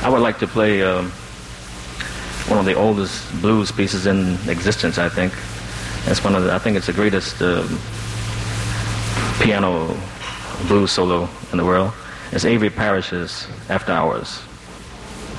I would like to play one of the oldest blues pieces in existence, I think. I think it's the greatest piano blues solo in the world. It's Avery Parrish's After Hours.